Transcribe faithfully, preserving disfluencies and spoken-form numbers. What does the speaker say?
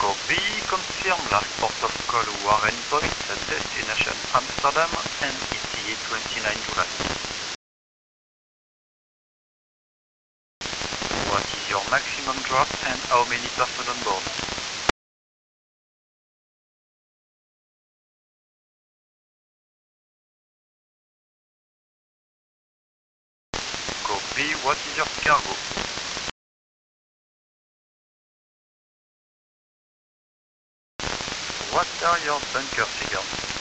Copy, confirm last port of call Warren Point, destination Amsterdam and E T A twenty-nine July. What is your maximum draft and how many persons on board? Copy, what is your cargo? What are your bunker figures?